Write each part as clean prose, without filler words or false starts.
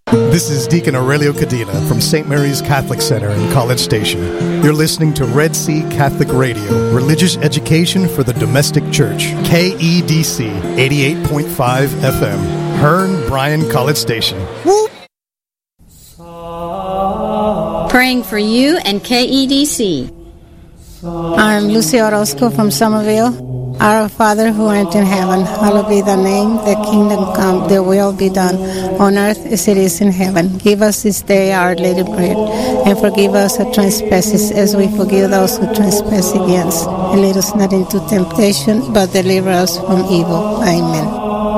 This is Deacon Aurelio Cadena from St. Mary's Catholic Center in College Station. You're listening to Red Sea Catholic Radio, religious education for the domestic church. KEDC 88.5 FM, Hearn, Bryan, College Station. Whoop! Praying for you and KEDC. I'm Lucy Orozco from Somerville. Our Father who art in heaven, hallowed be thy name. Thy kingdom come, thy will be done, on earth as it is in heaven. Give us this day our daily bread, and forgive us our trespasses as we forgive those who trespass against us. And lead us not into temptation, but deliver us from evil. Amen.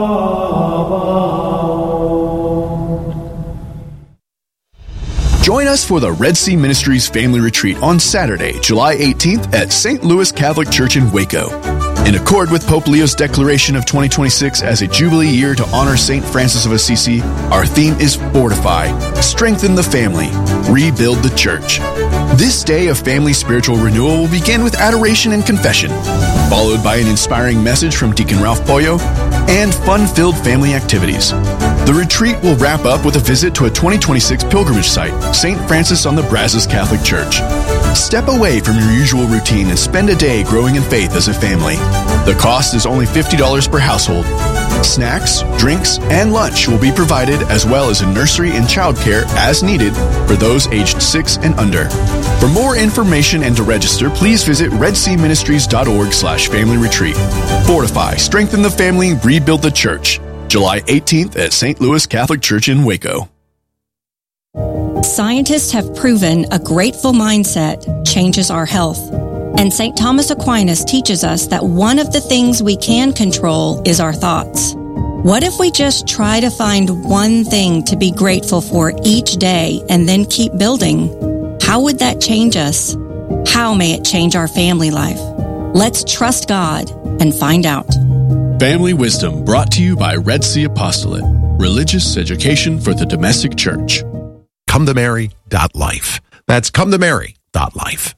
Join us for the Red Sea Ministries Family Retreat on Saturday, July 18th at St. Louis Catholic Church in Waco. In accord with Pope Leo's declaration of 2026 as a Jubilee year to honor St. Francis of Assisi, our theme is Fortify, Strengthen the Family, Rebuild the Church. This day of family spiritual renewal will begin with adoration and confession, followed by an inspiring message from Deacon Ralph Pollo, and fun-filled family activities. The retreat will wrap up with a visit to a 2026 pilgrimage site, St. Francis on the Brazos Catholic Church. Step away from your usual routine and spend a day growing in faith as a family. The cost is only $50 per household. Snacks, drinks, and lunch will be provided, as well as a nursery and childcare as needed for those aged 6 and under. For more information and to register, please visit redseaministries.org/family retreat. Fortify, strengthen the family, rebuild the church. July 18th at St. Louis Catholic Church in Waco. Scientists have proven a grateful mindset changes our health. And St. Thomas Aquinas teaches us that one of the things we can control is our thoughts. What if we just try to find one thing to be grateful for each day and then keep building? How would that change us? How may it change our family life? Let's trust God and find out. Family Wisdom brought to you by Red Sea Apostolate, religious education for the domestic church. ComeToMary.life. That's ComeToMary.life.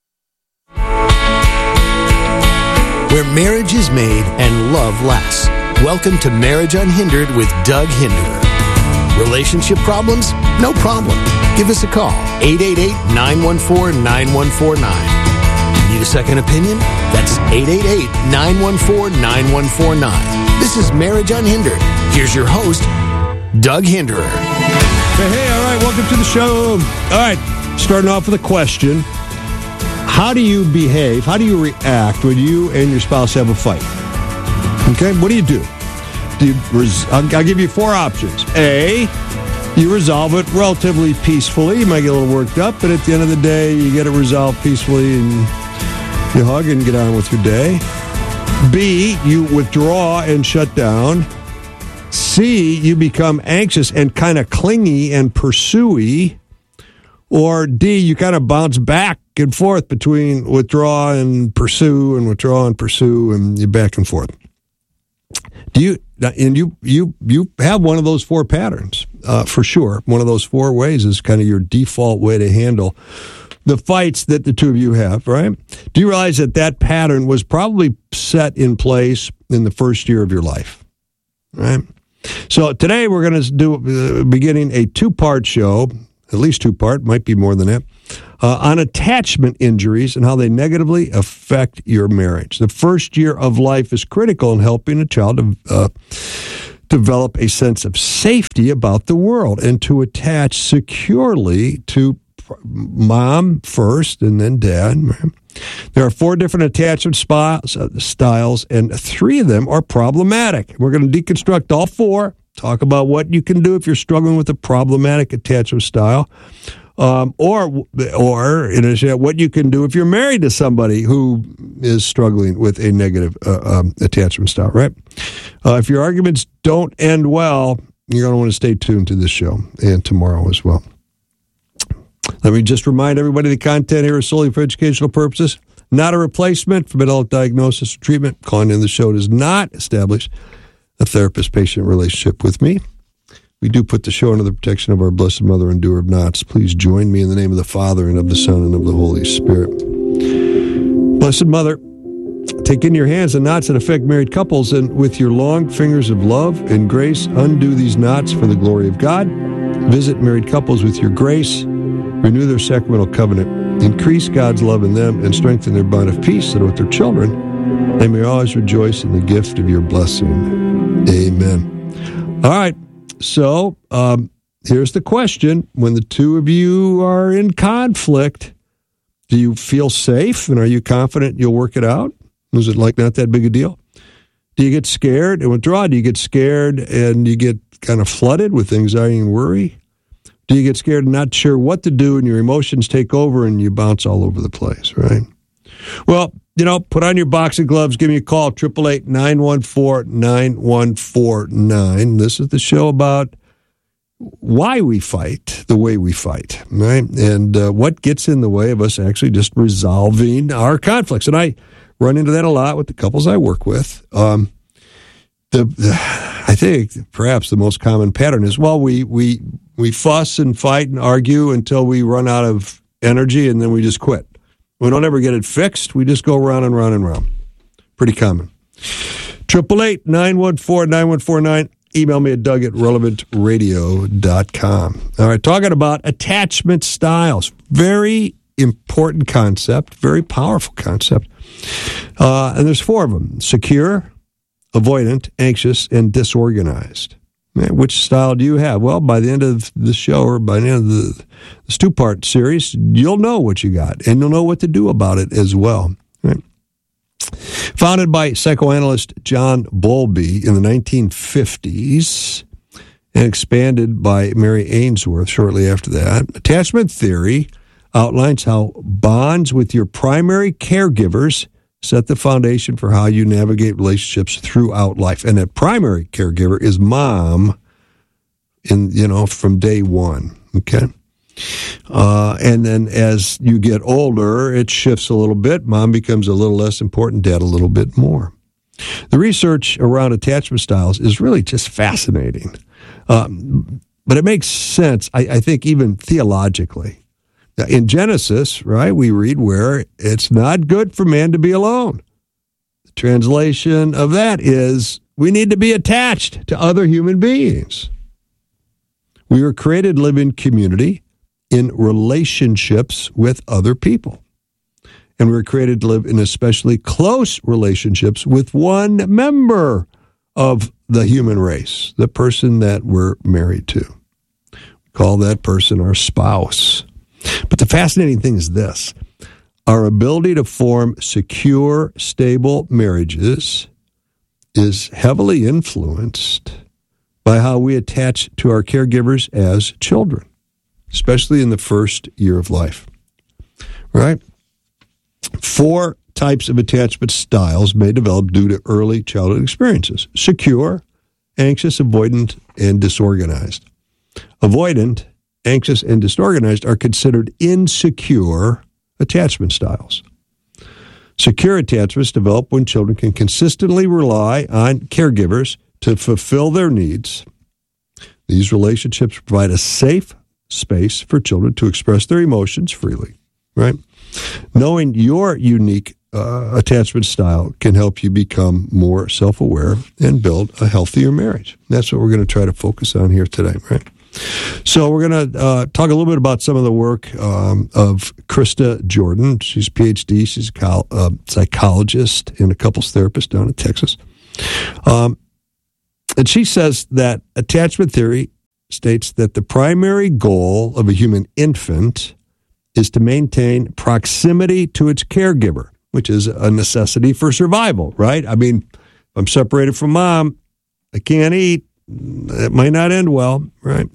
Where marriage is made and love lasts. Welcome to Marriage Unhindered with Doug Hinderer. Relationship problems? No problem. Give us a call, 888-914-9149. Need a second opinion? That's 888-914-9149. This is Marriage Unhindered. Here's your host, Doug Hinderer. Hey, all right, welcome to the show. All right, starting off with a question. How do you behave? How do you react when you and your spouse have a fight? Okay, what do you do? I'll give you 4 options. A, you resolve it relatively peacefully. You might get a little worked up, but at the end of the day, you get it resolved peacefully and you hug and get on with your day. B, you withdraw and shut down. C, you become anxious and kind of clingy and pursuey. Or D, you kind of bounce back and forth between withdraw and pursue and withdraw and pursue, and you're back and forth. You have one of those 4 patterns, for sure. One of those 4 ways is kind of your default way to handle the fights that the two of you have, right? Do you realize that pattern was probably set in place in the first year of your life, right? So today we're going to do beginning a 2-part show, at least 2-part, might be more than that, on attachment injuries and how they negatively affect your marriage. The first year of life is critical in helping a child develop a sense of safety about the world and to attach securely to mom first and then dad. There are 4 different attachment styles, and 3 of them are problematic. We're going to deconstruct all 4, talk about what you can do if you're struggling with a problematic attachment style, or what you can do if you're married to somebody who is struggling with a negative attachment style, right? If your arguments don't end well, you're going to want to stay tuned to this show and tomorrow as well. Let me just remind everybody the content here is solely for educational purposes, not a replacement for mental health diagnosis or treatment. Calling in the show does not establish a therapist-patient relationship with me. We do put the show under the protection of our Blessed Mother and Doer of Knots. Please join me in the name of the Father and of the Son and of the Holy Spirit. Blessed Mother, take in your hands the knots that affect married couples, and with your long fingers of love and grace, undo these knots for the glory of God visit married couples with your grace, renew their sacramental covenant, increase God's love in them, and strengthen their bond of peace so that with their children they may always rejoice in the gift of your blessing. Amen. All right, so here's the question. When the two of you are in conflict, do you feel safe, and are you confident you'll work it out? Is it like not that big a deal? Do you get scared and withdraw? Do you get scared and you get kind of flooded with anxiety and worry? Do you get scared and not sure what to do and your emotions take over and you bounce all over the place, right? Well, put on your boxing gloves. Give me a call, 888-914-9149. This is the show about why we fight the way we fight, right? And what gets in the way of us actually just resolving our conflicts. And I run into that a lot with the couples I work with. I think perhaps the most common pattern is, we fuss and fight and argue until we run out of energy, and then we just quit. We don't ever get it fixed. We just go round and round and round. Pretty common. 888-914-9149. Email me at doug@relevantradio.com. All right, talking about attachment styles. Very important concept, very powerful concept. And there's 4 of them: secure, avoidant, anxious, and disorganized. Man, which style do you have? Well, by the end of the show, or by the end of this 2-part series, you'll know what you got, and you'll know what to do about it as well. Right? Founded by psychoanalyst John Bowlby in the 1950s and expanded by Mary Ainsworth shortly after that, attachment theory outlines how bonds with your primary caregivers set the foundation for how you navigate relationships throughout life. And that primary caregiver is mom from day one, okay? And then as you get older, it shifts a little bit. Mom becomes a little less important, dad a little bit more. The research around attachment styles is really just fascinating. But it makes sense, I think, even theologically. In Genesis, right, we read where it's not good for man to be alone. The translation of that is we need to be attached to other human beings. We were created to live in community, in relationships with other people. And we were created to live in especially close relationships with one member of the human race, the person that we're married to. We call that person our spouse. But the fascinating thing is this: our ability to form secure, stable marriages is heavily influenced by how we attach to our caregivers as children, especially in the first year of life. Right? 4 types of attachment styles may develop due to early childhood experiences: secure, anxious, avoidant, and disorganized. Avoidant, anxious, and disorganized are considered insecure attachment styles. Secure attachments develop when children can consistently rely on caregivers to fulfill their needs. These relationships provide a safe space for children to express their emotions freely, right? Knowing your unique attachment style can help you become more self-aware and build a healthier marriage. That's what we're going to try to focus on here today, right? So we're going to talk a little bit about some of the work of Krista Jordan. She's a PhD. She's a psychologist and a couples therapist down in Texas. And she says that attachment theory states that the primary goal of a human infant is to maintain proximity to its caregiver, which is a necessity for survival, right? I mean, if I'm separated from mom, I can't eat. It might not end well, right?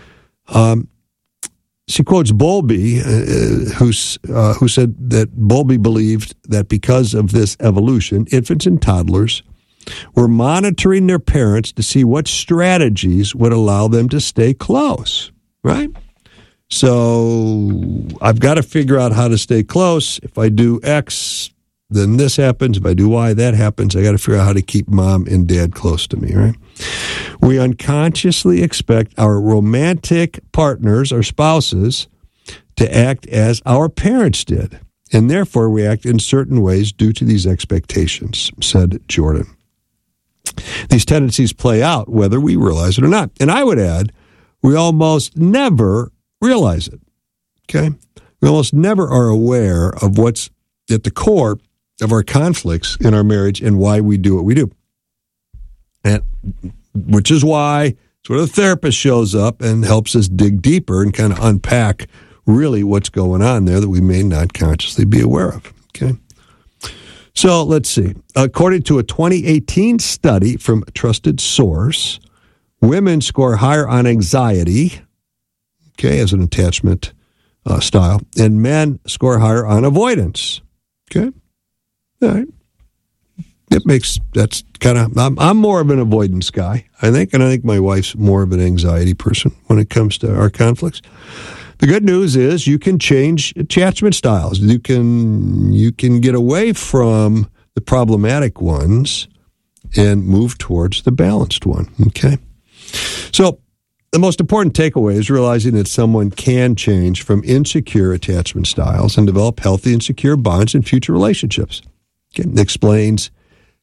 She quotes Bowlby, who said that Bowlby believed that because of this evolution, infants and toddlers were monitoring their parents to see what strategies would allow them to stay close, right? So I've got to figure out how to stay close. If I do X, then this happens. If I do Y, that happens. I got to figure out how to keep mom and dad close to me, right? We unconsciously expect our romantic partners, our spouses, to act as our parents did, and therefore we act in certain ways due to these expectations, said Jordan. These tendencies play out whether we realize it or not. And I would add, we almost never realize it. Okay? We almost never are aware of what's at the core of our conflicts in our marriage and why we do what we do. And which is why sort of the therapist shows up and helps us dig deeper and kind of unpack really what's going on there that we may not consciously be aware of. Okay? So let's see. According to a 2018 study from a trusted source, women score higher on anxiety, okay, as an attachment style, and men score higher on avoidance. Okay? All right. That's kind of, I'm more of an avoidance guy, I think, and I think my wife's more of an anxiety person when it comes to our conflicts. The good news is you can change attachment styles. You can get away from the problematic ones and move towards the balanced one, okay? So the most important takeaway is realizing that someone can change from insecure attachment styles and develop healthy and secure bonds in future relationships. Okay? It explains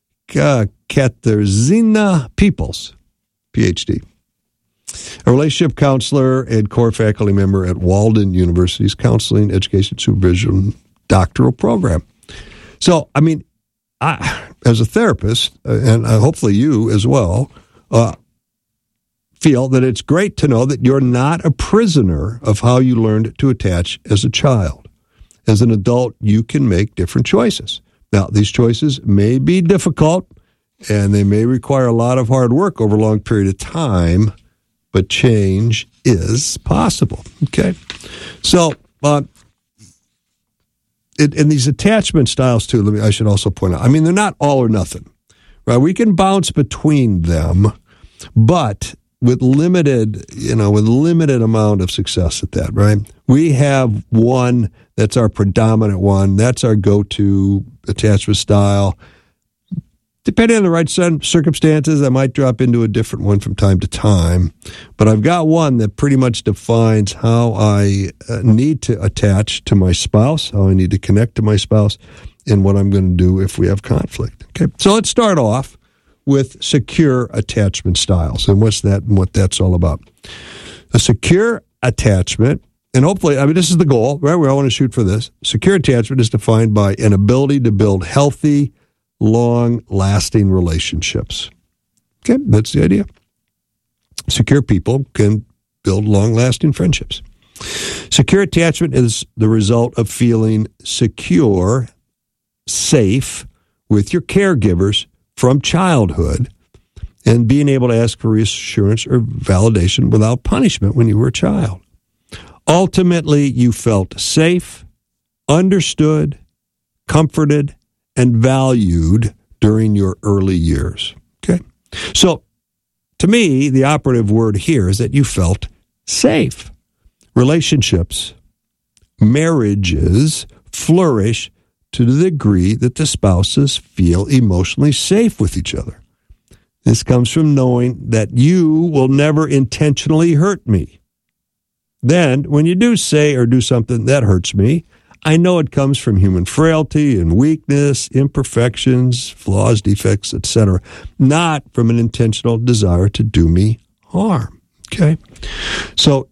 Katarzyna Peoples, Ph.D., a relationship counselor and core faculty member at Walden University's Counseling, Education, Supervision doctoral program. So, I mean, I, as a therapist, and hopefully you as well, feel that it's great to know that you're not a prisoner of how you learned to attach as a child. As an adult, you can make different choices. Now, these choices may be difficult, and they may require a lot of hard work over a long period of time, but change is possible, okay? So, in these attachment styles, too, I should also point out, I mean, they're not all or nothing, right? We can bounce between them, but with limited amount of success at that, right? We have one that's our predominant one. That's our go-to attachment style. Depending on the right circumstances, I might drop into a different one from time to time. But I've got one that pretty much defines how I need to attach to my spouse, how I need to connect to my spouse, and what I'm going to do if we have conflict. Okay, so let's start off with secure attachment styles and what's that and what that's all about. A secure attachment, and hopefully, I mean, this is the goal, right? We all want to shoot for this. Secure attachment is defined by an ability to build healthy, long-lasting relationships. Okay, that's the idea. Secure people can build long-lasting friendships. Secure attachment is the result of feeling secure, safe with your caregivers from childhood and being able to ask for reassurance or validation without punishment when you were a child. Ultimately, you felt safe, understood, comforted, and valued during your early years. Okay? So, to me, the operative word here is that you felt safe. Relationships, marriages flourish to the degree that the spouses feel emotionally safe with each other. This comes from knowing that you will never intentionally hurt me. Then, when you do say or do something that hurts me, I know it comes from human frailty and weakness, imperfections, flaws, defects, etc., not from an intentional desire to do me harm. Okay? So,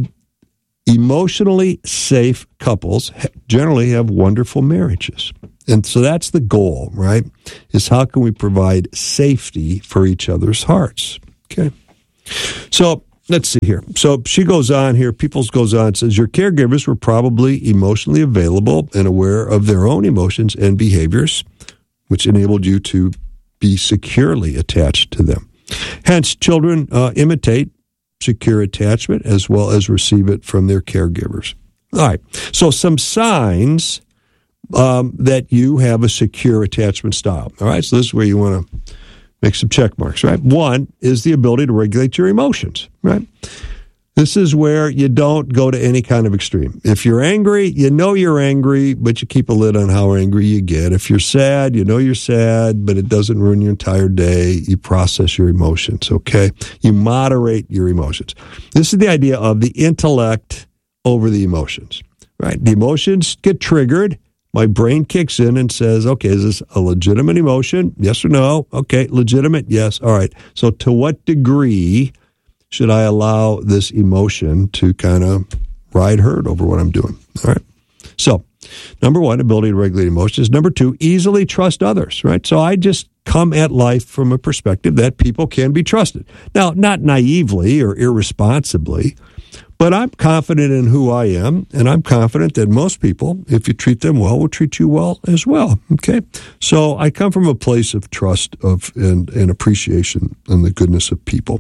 emotionally safe couples generally have wonderful marriages. And so that's the goal, right? Is how can we provide safety for each other's hearts? Okay. So let's see here. So she goes on here, Peoples goes on and says, your caregivers were probably emotionally available and aware of their own emotions and behaviors, which enabled you to be securely attached to them. Hence, children imitate secure attachment as well as receive it from their caregivers. All right. So some signs that you have a secure attachment style. All right. So this is where you want to make some check marks, right? One is the ability to regulate your emotions, right? This is where you don't go to any kind of extreme. If you're angry, you know you're angry, but you keep a lid on how angry you get. If you're sad, you know you're sad, but it doesn't ruin your entire day. You process your emotions, okay? You moderate your emotions. This is the idea of the intellect over the emotions, right? The emotions get triggered. My brain kicks in and says, okay, is this a legitimate emotion? Yes or no? Okay, legitimate? Yes. All right. So to what degree should I allow this emotion to kind of ride herd over what I'm doing? All right. So, number one, ability to regulate emotions. Number two, easily trust others, right? So I just come at life from a perspective that people can be trusted. Now, not naively or irresponsibly, but I'm confident in who I am, and I'm confident that most people, if you treat them well, will treat you well as well, okay? So I come from a place of trust and appreciation and the goodness of people.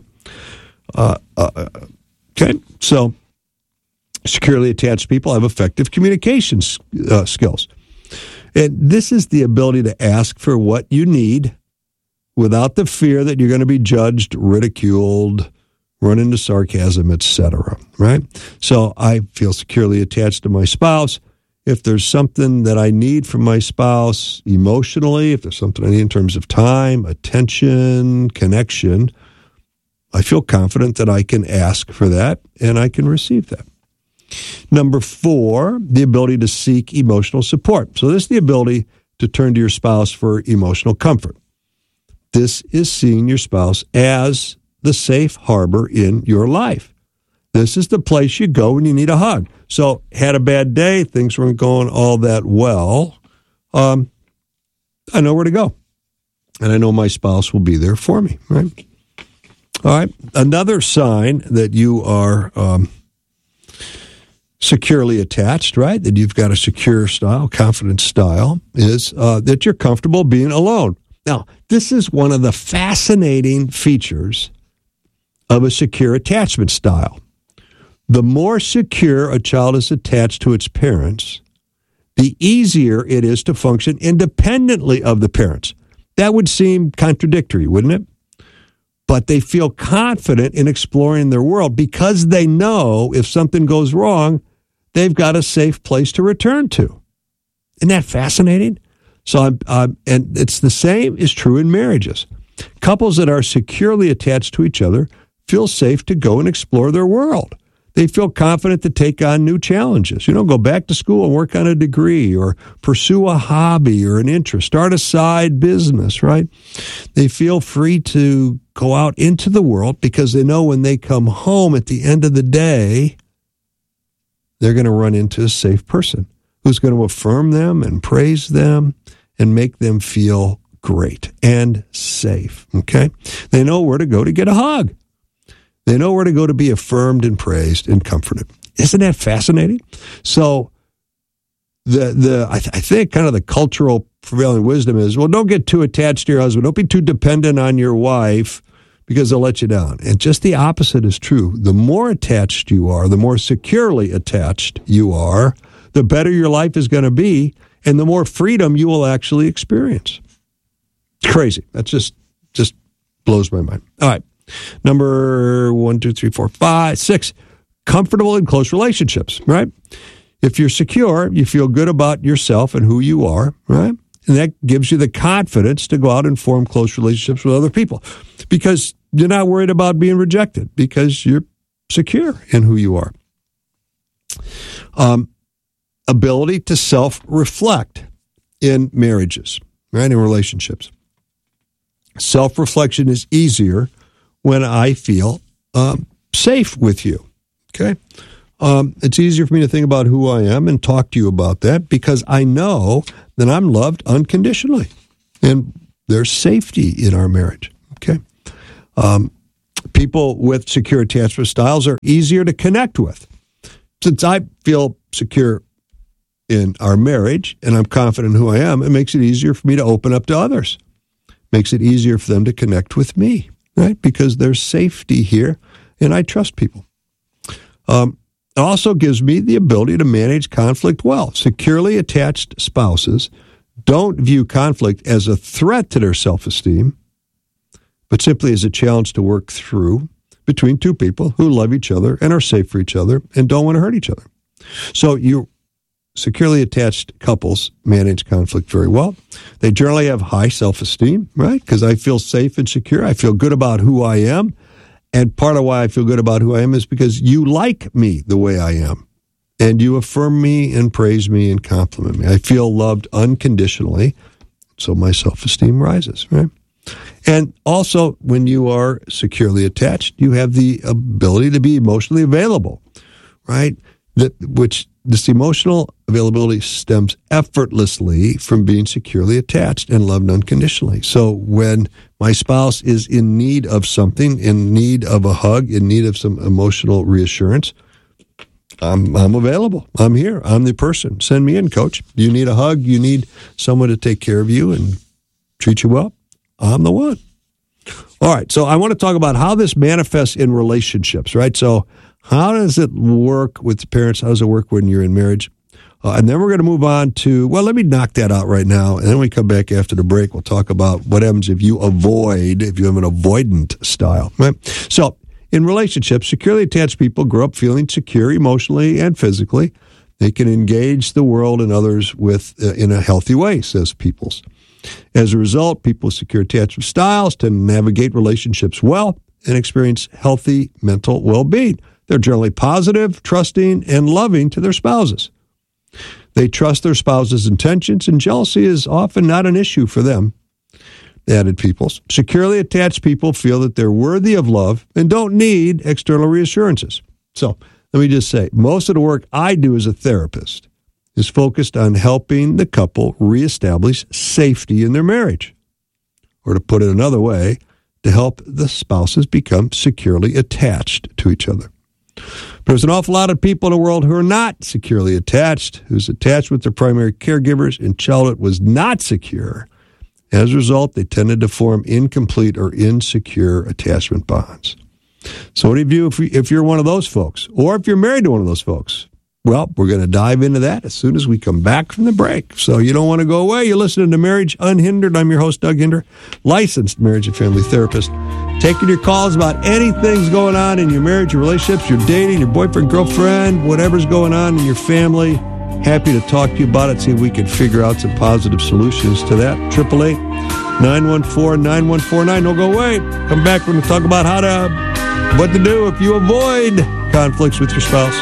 Okay, so securely attached people have effective communication skills. And this is the ability to ask for what you need without the fear that you're going to be judged, ridiculed, run into sarcasm, etc., right? So I feel securely attached to my spouse. If there's something that I need from my spouse emotionally, if there's something I need in terms of time, attention, connection, I feel confident that I can ask for that and I can receive that. Number four, the ability to seek emotional support. So this is the ability to turn to your spouse for emotional comfort. This is seeing your spouse as the safe harbor in your life. This is the place you go when you need a hug. So, had a bad day, things weren't going all that well. I know where to go. And I know my spouse will be there for me, right? All right. Another sign that you are securely attached, right, that you've got a secure style, confident style, is that you're comfortable being alone. Now, this is one of the fascinating features of a secure attachment style. The more secure a child is attached to its parents, the easier it is to function independently of the parents. That would seem contradictory, wouldn't it? But they feel confident in exploring their world because they know if something goes wrong, they've got a safe place to return to. Isn't that fascinating? So, and it's the same is true in marriages. Couples that are securely attached to each other feel safe to go and explore their world. They feel confident to take on new challenges. Go back to school and work on a degree or pursue a hobby or an interest, start a side business, right? They feel free to go out into the world because they know when they come home at the end of the day, they're going to run into a safe person who's going to affirm them and praise them and make them feel great and safe, okay? They know where to go to get a hug. They know where to go to be affirmed and praised and comforted. Isn't that fascinating? So I think kind of the cultural prevailing wisdom is, well, don't get too attached to your husband. Don't be too dependent on your wife because they'll let you down. And just the opposite is true. The more attached you are, the more securely attached you are, the better your life is going to be, and the more freedom you will actually experience. It's crazy. That just blows my mind. All right. Number 1, 2, 3, 4, 5, 6, comfortable in close relationships, right? If you're secure, you feel good about yourself and who you are, right? And that gives you the confidence to go out and form close relationships with other people because you're not worried about being rejected because you're secure in who you are. Ability to self-reflect in marriages, right, in relationships. Self-reflection is easier when I feel safe with you, okay? It's easier for me to think about who I am and talk to you about that because I know that I'm loved unconditionally and there's safety in our marriage, okay? People with secure attachment styles are easier to connect with. Since I feel secure in our marriage and I'm confident in who I am, it makes it easier for me to open up to others. Makes it easier for them to connect with me. Right? Because there's safety here, and I trust people. It also gives me the ability to manage conflict well. Securely attached spouses don't view conflict as a threat to their self-esteem, but simply as a challenge to work through between two people who love each other and are safe for each other and don't want to hurt each other. So you securely attached couples manage conflict very well. They generally have high self-esteem, right? Because I feel safe and secure. I feel good about who I am. And part of why I feel good about who I am is because you like me the way I am. And you affirm me and praise me and compliment me. I feel loved unconditionally. So my self-esteem rises, right? And also, when you are securely attached, you have the ability to be emotionally available, right? This emotional availability stems effortlessly from being securely attached and loved unconditionally. So when my spouse is in need of something, in need of a hug, in need of some emotional reassurance, I'm available. I'm here. I'm the person. Send me in, coach. You need a hug. You need someone to take care of you and treat you well. I'm the one. All right. So I want to talk about how this manifests in relationships, right? So how does it work with the parents? How does it work when you're in marriage? And then we're going to move on to, well, let me knock that out right now. And then when we come back after the break, we'll talk about what happens if you have an avoidant style, right? So in relationships, securely attached people grow up feeling secure emotionally and physically. They can engage the world and others in a healthy way, says Peoples. As a result, people with secure attachment styles tend to navigate relationships well and experience healthy mental well-being. They're generally positive, trusting, and loving to their spouses. They trust their spouse's intentions, and jealousy is often not an issue for them, added Peoples. Securely attached people feel that they're worthy of love and don't need external reassurances. So let me just say, most of the work I do as a therapist is focused on helping the couple reestablish safety in their marriage. Or to put it another way, to help the spouses become securely attached to each other. There's an awful lot of people in the world who are not securely attached, who's attached with their primary caregivers, and childhood was not secure. As a result, they tended to form incomplete or insecure attachment bonds. So what do you view if you're one of those folks, or if you're married to one of those folks? Well, we're going to dive into that as soon as we come back from the break. So you don't want to go away. You're listening to Marriage Unhindered. I'm your host, Doug Hinder, licensed marriage and family therapist. Taking your calls about anything's going on in your marriage, your relationships, your dating, your boyfriend, girlfriend, whatever's going on in your family. Happy to talk to you about it, see if we can figure out some positive solutions to that. 888-914-9149. Don't go away. Come back. We're going to talk about what to do if you avoid conflicts with your spouse.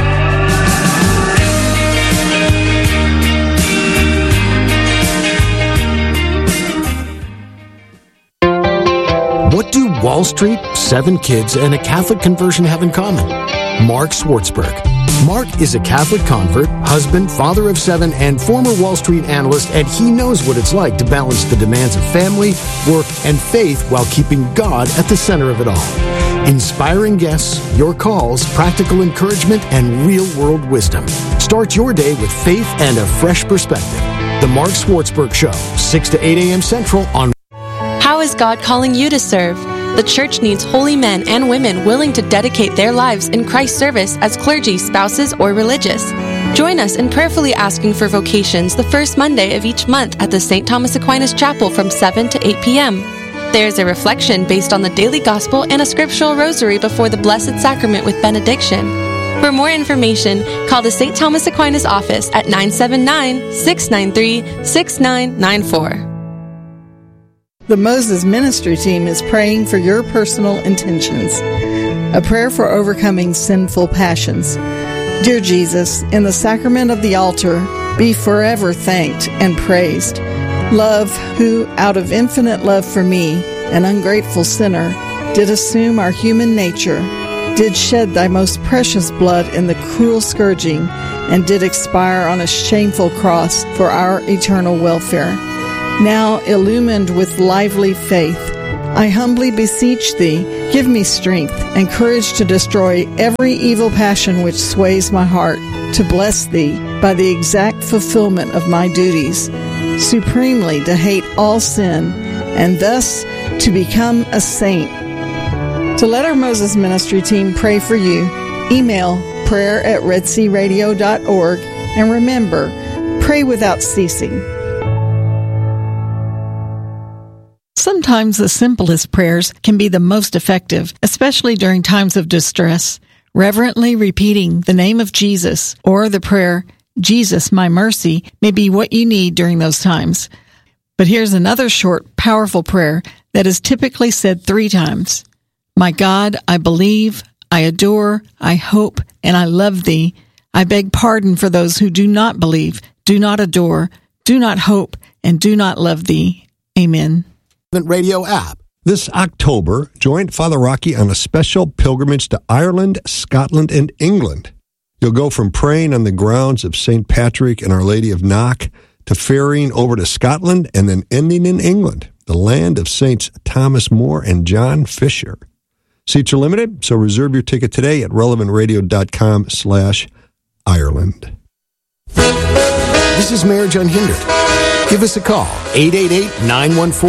What do Wall Street, 7 kids, and a Catholic conversion have in common? Mark Schwartzberg. Mark is a Catholic convert, husband, father of 7, and former Wall Street analyst, and he knows what it's like to balance the demands of family, work, and faith while keeping God at the center of it all. Inspiring guests, your calls, practical encouragement, and real-world wisdom. Start your day with faith and a fresh perspective. The Mark Schwartzberg Show, 6 to 8 a.m. Central on... How is God calling you to serve? The church needs holy men and women willing to dedicate their lives in Christ's service as clergy, spouses, or religious. Join us in prayerfully asking for vocations the first Monday of each month at the St. Thomas Aquinas Chapel from 7 to 8 p.m. There's a reflection based on the daily gospel and a scriptural rosary before the Blessed Sacrament with benediction. For more information, call the St. Thomas Aquinas office at 979-693-6994. The Moses Ministry Team is praying for your personal intentions. A prayer for overcoming sinful passions. Dear Jesus, in the sacrament of the altar, be forever thanked and praised. Love, who, out of infinite love for me, an ungrateful sinner, did assume our human nature, did shed thy most precious blood in the cruel scourging, and did expire on a shameful cross for our eternal welfare. Now, illumined with lively faith, I humbly beseech thee, give me strength and courage to destroy every evil passion which sways my heart, to bless thee by the exact fulfillment of my duties, supremely to hate all sin, and thus to become a saint. To let our Moses Ministry Team pray for you, email prayer@redsearadio.org, and remember, pray without ceasing. Sometimes the simplest prayers can be the most effective, especially during times of distress. Reverently repeating the name of Jesus or the prayer, Jesus, my mercy, may be what you need during those times. But here's another short, powerful prayer that is typically said 3 times. My God, I believe, I adore, I hope, and I love thee. I beg pardon for those who do not believe, do not adore, do not hope, and do not love thee. Amen. Radio app. This October, join Father Rocky on a special pilgrimage to Ireland, Scotland, and England. You'll go from praying on the grounds of St. Patrick and Our Lady of Knock to ferrying over to Scotland and then ending in England, the land of Saints Thomas More and John Fisher. Seats are limited, so reserve your ticket today at relevantradio.com/Ireland. This is Marriage Unhindered. Give us a call, 888-914